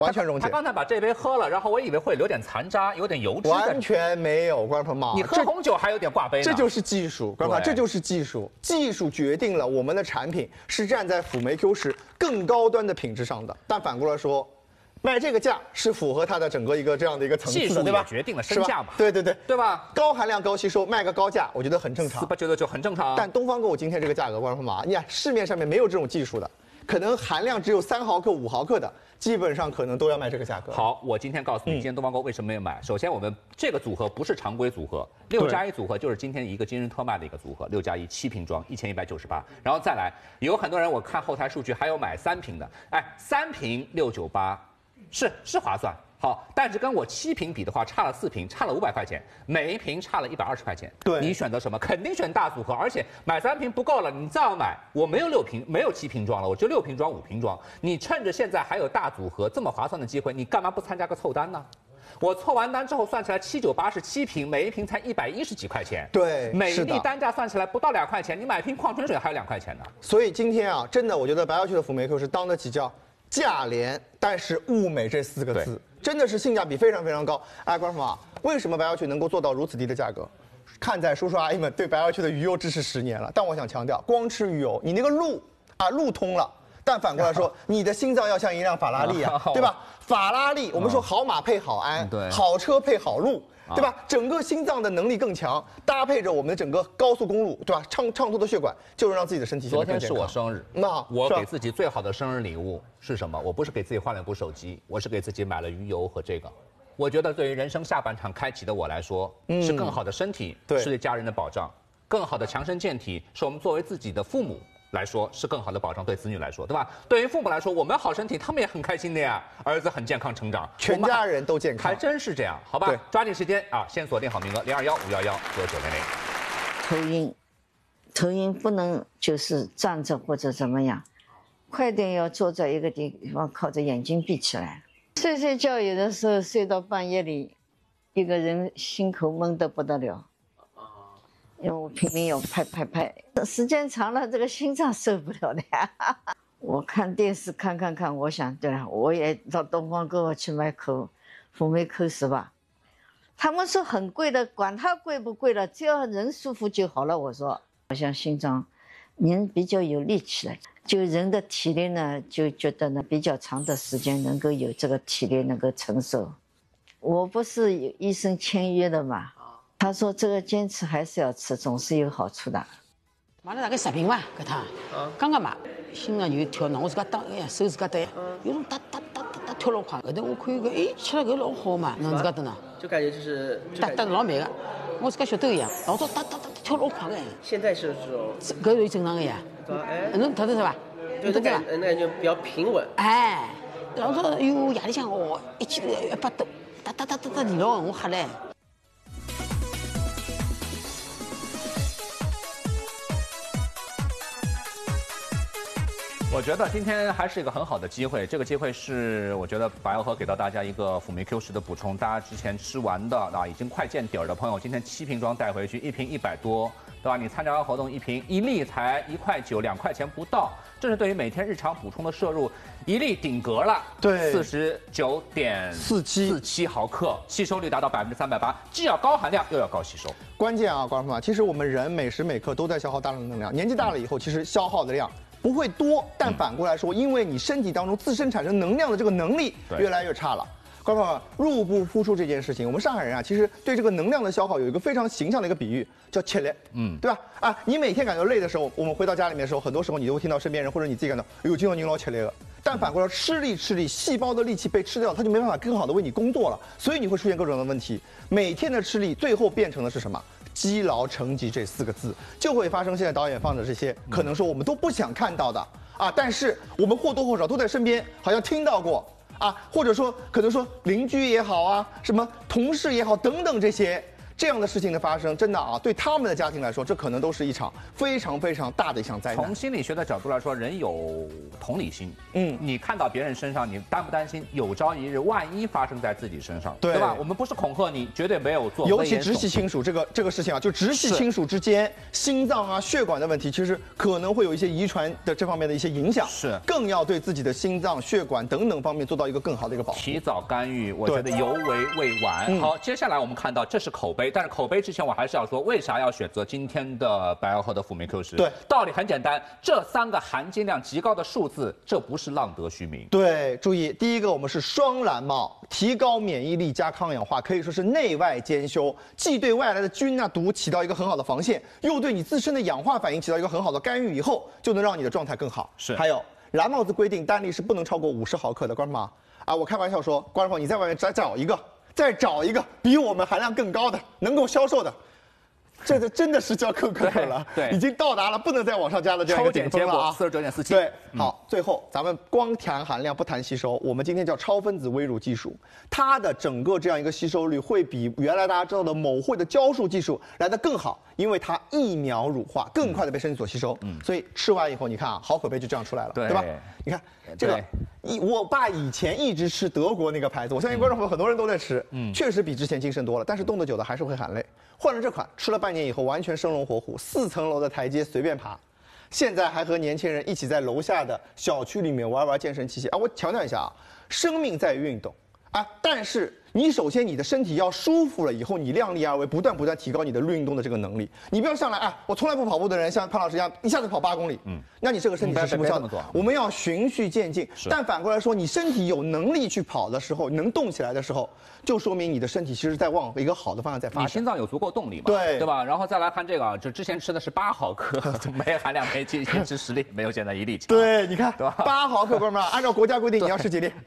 完全溶解。 他刚才把这杯喝了，然后我以为会留点残渣，有点油脂。 完全没有，观众朋友们， 你喝红酒还有点挂杯呢。 这就是技术，观众朋友，这就是技术。技术决定了我们的产品是站在辅酶 Q 十更高端的品质上的。但反过来说，卖这个价是符合它的整个一个这样的一个层次的，对吧？ 决定了身价嘛。 对吧？ 高含量高吸收，卖个高价，我觉得很正常。 489很正常。 但东方购物今天这个价格，观众朋友们，你看市面上面没有这种技术的。可能含量只有3毫克、5毫克的，基本上可能都要卖这个价格。 好，我今天告诉你，今天东方购为什么没有买。首先，我们这个组合不是常规组合，6+1组合就是今天一个今日特卖的一个组合，6+1 7瓶装1198。然后再来，有很多人我看后台数据还有买3瓶的，哎，3瓶698，是划算。好，但是跟我7瓶比的话，差了4瓶，差了500块钱，每一瓶差了120块钱。 对， 你选择什么？肯定选大组合，而且买3瓶不够了，你再要买，我没有7瓶装了，我就6瓶装、5瓶装。你趁着现在还有大组合这么划算的机会，你干嘛不参加个凑单呢？我凑完单之后算起来798是7瓶，每一瓶才110几块钱。 对， 每一粒单价算起来不到2块钱，你买瓶矿泉水还有2块钱呢。 所以今天啊，真的我觉得白药区的辅酶 Q 是当得起叫价廉，但是物美这4个字。真的是性价比非常非常高。哎，观众朋友，为什么白药区能够做到如此低的价格？看在叔叔阿姨们对白药区的鱼油支持10年了。但我想强调，光吃鱼油，你那个路通了，但反过来说，你的心脏要像一辆法拉利啊，对吧？法拉利，我们说好马配好鞍，好车配好路。对吧？整个心脏的能力更强，搭配着我们的整个高速公路，对吧？畅通的血管，就是让自己的身体昨天是我生日， 那我给自己最好的生日礼物是什么？我不是给自己换了一部手机，我是给自己买了鱼油和这个。我觉得对于人生下半场开启的我来说，是更好的身体，是对家人的保障，更好的强身健体，是我们作为自己的父母来说是更好的保障，对子女来说，对吧？对于父母来说，我们好身体，他们也很开心的呀。儿子很健康成长， 全家人都健康， 还真是这样，好吧？抓紧时间啊，先锁定好名额 0215119900。头晕不能就是站着或者怎么样，快点要坐在一个地方，靠着眼睛闭起来。睡觉有的时候睡到半夜里，一个人心口闷得不得了。因为我拼命要拍，时间长了，这个心脏受不了的呀。我看电视看，我想，对了，我也到东方购物去买辅酶 Q10吧。他们说很贵的，管它贵不贵了，只要人舒服就好了。我说，好像心脏，人比较有力气了，就人的体力呢，就觉得呢比较长的时间能够有这个体力能够承受。我不是有医生签约的嘛。他说：“这个坚持还是要吃，总是有好处的。” 买了大概10瓶吧，搿趟，刚刚买，心脏有跳呢，我自家打，哎呀，手自家打，有种哒跳老快。后头我看搿，哎，吃了搿老好嘛，侬自家打呢？ 就感觉就是打老慢个，我自家晓得一样，老早哒跳老快个。 现在是这种， 搿是正常个呀。侬晓得是吧？ 对，那感觉比较平稳。 哎，老早哟夜里向哦，1记头100多，哒连牢，我吓嘞。 我觉得今天还是一个很好的机会，这个机会是我觉得白药盒给到大家一个辅酶 Q10的补充，大家之前吃完的啊已经快见底儿的朋友，今天7瓶装带回去，1瓶100多，对吧？你参加完活动1粒才1块9，2块钱不到，这是对于每天日常补充的摄入，1粒顶格了， 对 ，49.47毫克，吸收率达到380%，既要高含量又要高吸收。 关键啊，观众朋友，其实我们人每时每刻都在消耗大量的能量，年纪大了以后，其实消耗的量不会多，但反过来说，因为你身体当中自身产生能量的这个能力越来越差了。观众朋友，入不敷出这件事情，我们上海人啊，其实对这个能量的消耗有一个非常形象的一个比喻，叫吃力，对吧？啊，你每天感觉累的时候，我们回到家里面的时候，很多时候你都会听到身边人或者你自己感到，哎呦，今天您老吃力了。但反过来吃力，细胞的力气被吃掉，它就没办法更好的为你工作了，所以你会出现各种的问题。每天的吃力，最后变成的是什么？积劳成疾这4个字，就会发生现在导演放的这些，可能说我们都不想看到的啊，但是我们或多或少都在身边，好像听到过啊，或者说可能说邻居也好啊，什么同事也好等等这些这样的事情的发生，真的啊，对他们的家庭来说，这可能都是一场非常非常大的一项灾难。 从心理学的角度来说，人有同理心。你看到别人身上，你担不担心有朝一日万一发生在自己身上，对吧？我们不是恐吓你，绝对没有做。 尤其直系亲属这个事情啊，就直系亲属之间心脏啊、血管的问题，其实可能会有一些遗传的这方面的一些影响。 是， 更要对自己的心脏、血管等等方面做到一个更好的一个保护。 提早干预，我觉得尤为未晚。好，接下来我们看到这是口碑，但是口碑之前我还是要说，为啥要选择今天的白奥赫的辅酶 Q10？ 对， 道理很简单，这3个含金量极高的数字，这不是浪得虚名。 对，注意，第一个我们是双蓝帽，提高免疫力加抗氧化，可以说是内外兼修，既对外来的菌啊毒起到一个很好的防线，又对你自身的氧化反应起到一个很好的干预，以后就能让你的状态更好。 是， 还有蓝帽子规定单粒是不能超过50毫克的，观众朋友啊，我开玩笑说，观众朋友你在外面再找一个比我们含量更高的能够销售的。这个真的是叫可了， 对， 已经到达了不能再往上加的这样一个顶峰了啊 ！49.47。 对，好，最后咱们光谈含量不谈吸收，我们今天叫超分子微乳技术，它的整个这样一个吸收率会比原来大家知道的某绘的胶束技术来得更好，因为它1秒乳化，更快的被身体所吸收。所以吃完以后，你看啊，好口碑就这样出来了，对吧？你看这个，我爸以前一直吃德国那个牌子，我相信观众朋友很多人都在吃，确实比之前精神多了，但是冻得久的还是会含泪。换了这款，吃了半年以后，完全生龙活虎，4层楼的台阶随便爬，现在还和年轻人一起在楼下的小区里面玩健身器械啊！我强调一下啊，生命在于运动啊，但是你首先你的身体要舒服了以后，你量力而为，不断提高你的运动的这个能力。你不要上来我从来不跑步的人，像潘老师一样，一下子跑8公里，那你这个身体是吃不消的。我们要循序渐进。但反过来说，你身体有能力去跑的时候，能动起来的时候，就说明你的身体其实在往一个好的方向在发展。 你心脏有足够动力嘛？ 对吧？然后再来看这个啊，就之前吃的是8毫克，没含量没进行实力，没有现在1粒强。 对，你看8毫克，哥们儿，按照国家规定你要吃几粒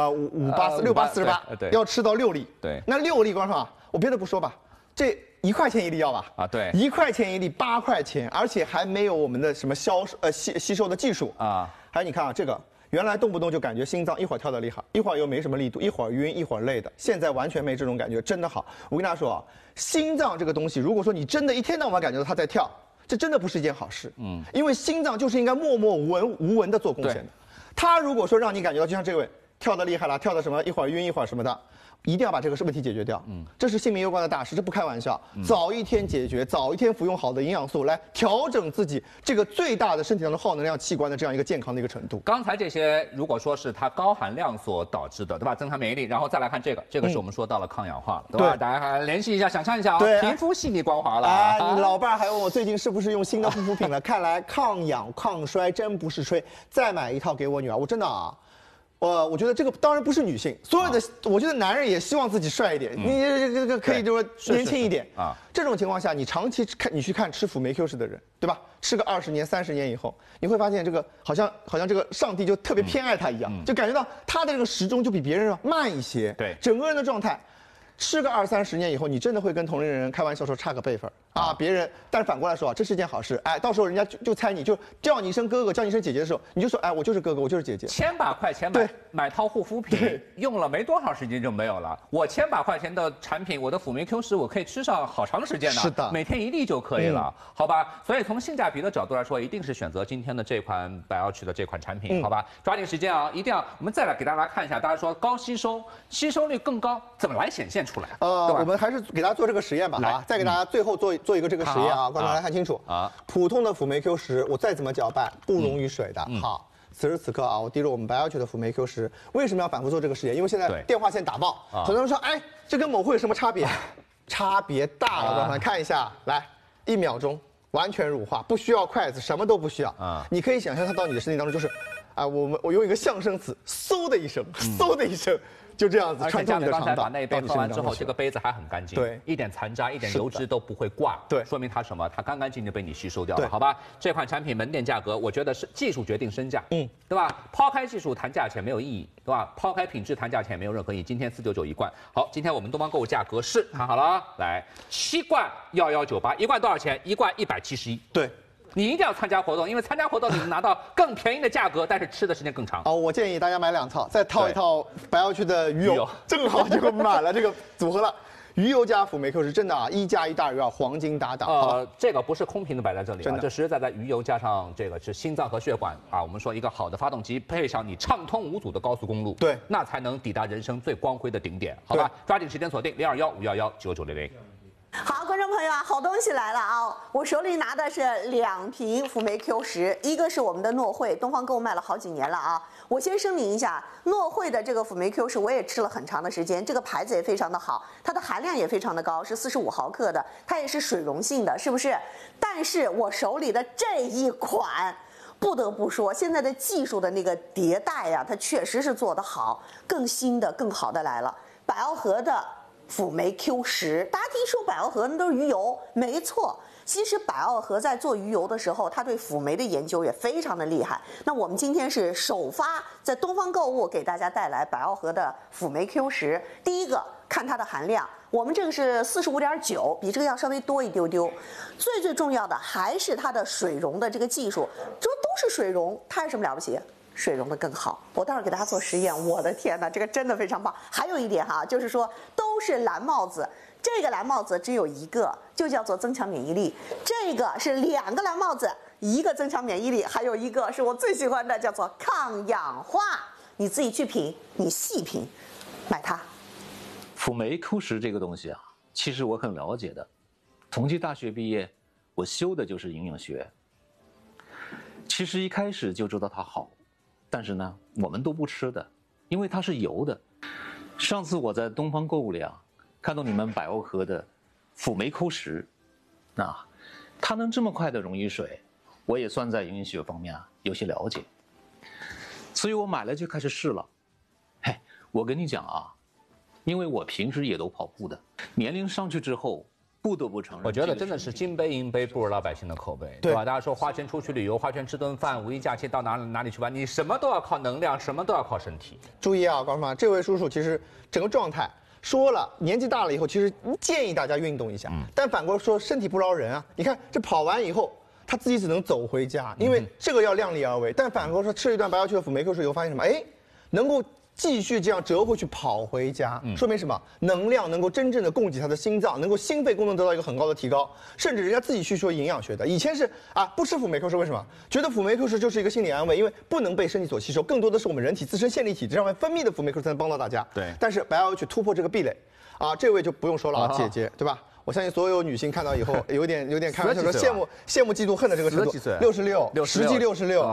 ？584，648， 对， 要吃到6粒。 对， 那6粒，观众啊，我别的不说吧，这1块钱1粒要吧？ 啊，对 ，1块钱1粒，8块钱，而且还没有我们的什么吸收的技术啊。还有你看啊，这个原来动不动就感觉心脏一会儿跳得厉害，一会儿又没什么力度，一会儿晕，一会儿累的，现在完全没这种感觉，真的好。我跟大家说啊，心脏这个东西，如果说你真的一天到晚感觉到它在跳，这真的不是一件好事。因为心脏就是应该默默无闻的做贡献的。它如果说让你感觉到就像这位跳得厉害了，跳的什么一会儿晕一会儿什么的。一定要把这个问题解决掉，这是性命攸关的大事，这不开玩笑。早一天解决，早一天服用好的营养素来调整自己这个最大的身体当中耗能量器官的这样一个健康的一个程度。 刚才这些如果说是它高含量所导致的，对吧？增强免疫力，然后再来看这个是我们说到了抗氧化了，对吧？大家还联系一下，想象一下啊，皮肤细腻光滑了。 你老伴儿还问我最近是不是用新的护肤品了？看来抗氧抗衰真不是吹，再买一套给我女儿。我真的啊。我觉得这个当然不是女性，所有的我觉得男人也希望自己帅一点，你这个可以就是说年轻一点啊。这种情况下，你长期你去看吃辅酶 Q10的人，对吧？吃个20年、30年以后，你会发现这个好像这个上帝就特别偏爱他一样，就感觉到他的这个时钟就比别人慢一些， 对， 整个人的状态。吃个20、30年以后，你真的会跟同龄人开玩笑说差个辈分啊！别人，但是反过来说啊，这是件好事。到时候人家就猜你，就叫你一声哥哥，叫你一声姐姐的时候，你就说，我就是哥哥，我就是姐姐。 1000把块钱买套护肤品，用了没多长时间就没有了。我1000把块钱的产品，我的辅酶 Q10我可以吃上好长时间呢。 是的， 每天1粒就可以了，好吧？所以从性价比的角度来说，一定是选择今天的这款百奥曲的这款产品，好吧？抓紧时间啊，一定要我们再来给大家看一下，大家说高吸收，吸收率更高，怎么来显现出来？对吧？ 我们还是给大家做这个实验吧，好吧？再给大家最后做一个这个实验啊，观众来看清楚啊。普通的辅酶 Q10，我再怎么搅拌不溶于水的。好，此时此刻啊，我滴入我们白奥曲的辅酶 Q10，为什么要反复做这个实验？因为现在电话线打爆，很多人说，这跟某绘有什么差别？差别大了，观众们看一下，来，1秒钟完全乳化，不需要筷子，什么都不需要啊。你可以想象它到你的身体当中就是，我用一个象声词，嗖的一声，嗖的一声。就这样子穿透你的肠道。 刚才把那一杯喝完之后，这个杯子还很干净， 对， 一点残渣、一点油脂都不会挂， 对， 说明它什么？它干干净净被你吸收掉了，好吧？这款产品门店价格，我觉得是技术决定身价，对吧？抛开技术谈价钱没有意义，对吧？抛开品质谈价钱也没有任何意义。今天499一罐，好，今天我们东方购物价格是看好了啊，来7罐1198，一罐多少钱？一罐171， 对。 你一定要参加活动，因为参加活动你能拿到更便宜的价格，但是吃的时间更长。 我建议大家买2套，再套一套白奥曲的鱼油，正好就满了这个组合了。 鱼油加辅酶 Q 是真的啊，1+1大于2，黄金搭档。 这个不是空瓶的摆在这里啊，这实实在在鱼油加上这个是心脏和血管啊，我们说一个好的发动机配上你畅通无阻的高速公路， 对， 那才能抵达人生最光辉的顶点，好吧？抓紧时间锁定021-511-9900。 好，观众朋友啊，好东西来了啊！我手里拿的是2瓶辅酶 Q10，一个是我们的诺慧，东方购卖了好几年了啊。我先声明一下，诺慧的这个辅酶 Q10我也吃了很长的时间，这个牌子也非常的好，它的含量也非常的高，是45毫克的，它也是水溶性的，是不是？但是我手里的这一款，不得不说，现在的技术的那个迭代啊，它确实是做得好，更新的、更好的来了。百奥和的辅酶 Q10，大家听说百奥和那都是鱼油，没错。其实百奥和在做鱼油的时候，它对辅酶的研究也非常的厉害。那我们今天是首发在东方购物给大家带来百奥和的辅酶 Q10。第一个看它的含量，我们这个是45.9，比这个要稍微多一丢丢。最重要的还是它的水溶的这个技术，这都是水溶，它有什么了不起？水溶的更好，我待会儿给大家做实验。我的天哪，这个真的非常棒。还有一点哈，就是说都是蓝帽子，这个蓝帽子只有一个，就叫做增强免疫力。这个是2个蓝帽子，一个增强免疫力，还有一个是我最喜欢的，叫做抗氧化。你自己去品，你细品，买它。 辅酶 Q10这个东西啊，其实我很了解的。同济大学毕业，我修的就是营养学。其实一开始就知道它好。但是呢，我们都不吃的，因为它是油的。上次我在东方购物里啊，看到你们百奥和的辅酶 Q10，它能这么快的溶于水，我也算在营养学方面啊有些了解，所以我买了就开始试了。嘿，我跟你讲啊，因为我平时也都跑步的，年龄上去之后。不得不承认， 我觉得真的是金杯银杯不如老百姓的口碑，对吧？大家说花钱出去旅游，花钱吃顿饭，五一假期到哪里去玩，你什么都要靠能量，什么都要靠身体。 注意啊，观众朋友，这位叔叔其实整个状态说了，年纪大了以后，其实建议大家运动一下，但反过来说身体不饶人啊。你看这跑完以后，他自己只能走回家，因为这个要量力而为。但反过来说，吃了一段白药区的辅酶 Q10以后，发现什么？哎，能够继续这样折回去跑回家，说明什么？能量能够真正的供给他的心脏，能够心肺功能得到一个很高的提高。甚至人家自己去说营养学的，以前是不吃辅酶 Q10，为什么？觉得辅酶 Q10就是一个心理安慰，因为不能被身体所吸收，更多的是我们人体自身线粒体上面分泌的辅酶 Q10才能帮到大家。 对。 但是白药去突破这个壁垒，这位就不用说了，姐姐对吧？我相信所有女性看到以后，有点开玩笑说羡慕、嫉妒、恨的这个程度。66，实际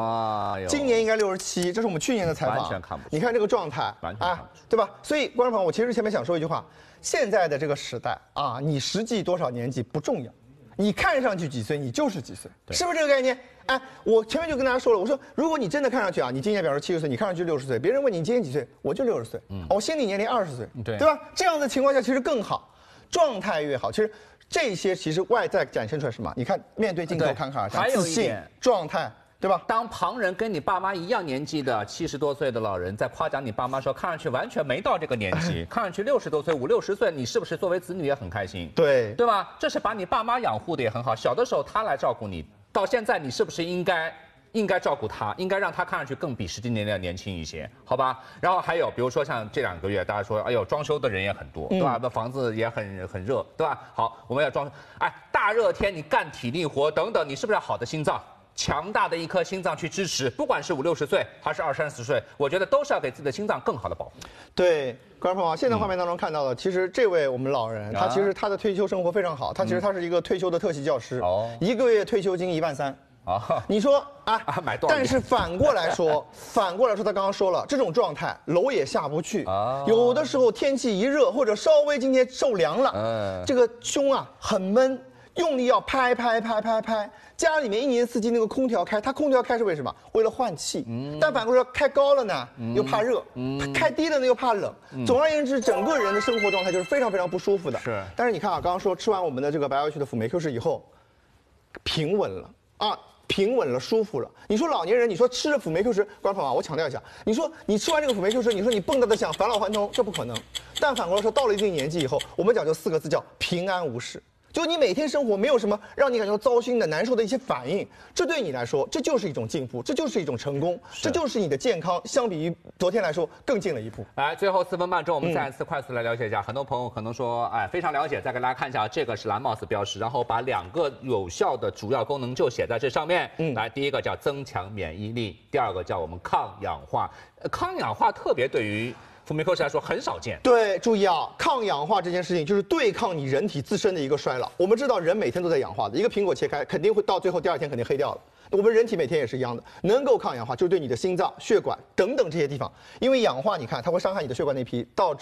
66，今年应该67，这是我们去年的采访。 完全看不出。 你看这个状态，对吧？所以观众朋友，我其实前面想说一句话：现在的这个时代你实际多少年纪不重要，你看上去几岁，你就是几岁，是不是这个概念？我前面就跟大家说了，我说如果你真的看上去你今年表示70岁，你看上去60岁，别人问你今年几岁，我就60岁，我心理年龄20岁，对吧？这样的情况下其实更好。状态越好，其实这些其实外在展现出来什么？你看面对镜头侃侃而谈，自信、状态，对吧？ 当旁人跟你爸妈一样年纪的70多岁的老人在夸奖你爸妈说，看上去完全没到这个年纪，看上去60多岁、50、60岁，你是不是作为子女也很开心？对吧？这是把你爸妈养护的也很好，小的时候他来照顾你，到现在你是不是应该照顾他，应该让他看上去更比实际年龄年轻一些，好吧？然后还有，比如说像这2个月，大家说，哎呦，装修的人也很多，对吧？那房子也很热，对吧？好，我们要装修，大热天你干体力活等等，你是不是要好的心脏？强大的一颗心脏去支持，不管是50、60岁还是20、30岁，我觉得都是要给自己的心脏更好的保护。对，观众朋友，现在画面当中看到的，其实这位我们老人，他其实他的退休生活非常好，他是一个退休的特级教师，1个月退休金13000。你说买多少？但是反过来说，他刚刚说了，这种状态楼也下不去，有的时候天气一热或者稍微今天受凉了，这个胸很闷，用力要拍，家里面1年4季那个空调开，它空调开是为什么？为了换气，但反过来说开高了呢又怕热，开低了呢又怕冷，总而言之，整个人的生活状态就是非常非常不舒服的。是，但是你看刚刚说吃完我们的这个白药区的辅酶 Q10以后，平稳了平稳了，舒服了。你说老年人，你说吃了辅酶 Q10，观众朋友，我强调一下，你说你吃完这个辅酶 Q10，你说你蹦跶的想返老还童，这不可能。但反过来说，到了一定年纪以后，我们讲究4个字叫平安无事。 就你每天生活没有什么让你感觉到糟心的、难受的一些反应，这对你来说，这就是一种进步，这就是一种成功，这就是你的健康，相比于昨天来说更进了一步。 来，最后4分半钟，我们再一次快速来了解一下。很多朋友可能说，哎，非常了解，再给大家看一下，这个是蓝帽子标识，然后把2个有效的主要功能就写在这上面。来，第一个叫增强免疫力，第2个叫我们抗氧化。抗氧化特别对于辅酶 Q 十来说很少见。 对，注意啊，抗氧化这件事情就是对抗你人体自身的一个衰老。我们知道人每天都在氧化的，一个苹果切开肯定会到最后第2天肯定黑掉了。我们人体每天也是一样的，能够抗氧化就是对你的心脏、血管等等这些地方，因为氧化你看它会伤害你的血管内皮，导致